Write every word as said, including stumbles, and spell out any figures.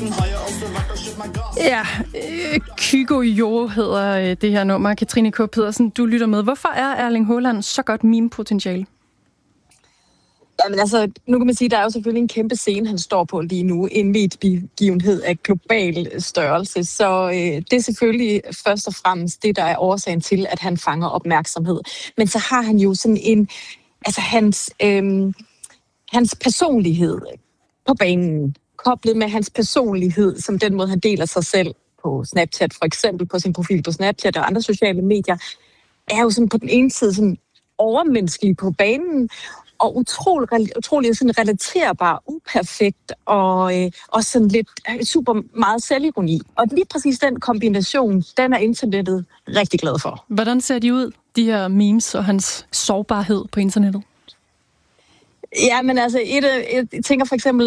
Ja, øh, Kygo Jo hedder øh, det her nummer. Katrine K. Pedersen, du lytter med. Hvorfor er Erling Haaland så godt meme-potentiale? Jamen altså, nu kan man sige, at der er jo selvfølgelig en kæmpe scene, han står på lige nu. En mediebegivenhed af global størrelse. Så øh, det er selvfølgelig først og fremmest det, der er årsagen til, at han fanger opmærksomhed. Men så har han jo sådan en... Altså hans, øh, hans personlighed på banen, koblet med hans personlighed, som den måde, han deler sig selv på Snapchat, for eksempel på sin profil på Snapchat og andre sociale medier, er jo sådan på den ene side sådan overmenneskelig på banen, og utrolig, utrolig sådan relaterbar, uperfekt, og øh, også sådan lidt super meget selvironi. Og lige præcis den kombination, den er internettet rigtig glad for. Hvordan ser de ud, de her memes og hans sårbarhed på internettet? Ja, men altså, et, et, jeg tænker for eksempel